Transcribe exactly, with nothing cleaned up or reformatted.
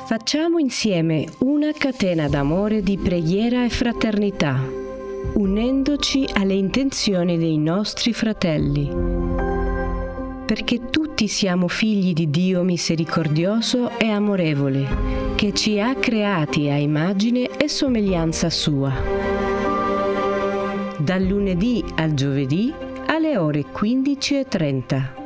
Facciamo insieme una catena d'amore di preghiera e fraternità, unendoci alle intenzioni dei nostri fratelli, perché tutti siamo figli di Dio misericordioso e amorevole, che ci ha creati a immagine e somiglianza sua. Dal lunedì al giovedì alle ore quindici e trenta.